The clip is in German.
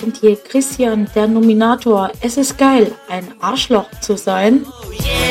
bin hier Christian, der Nominator. Es ist geil, ein Arschloch zu sein.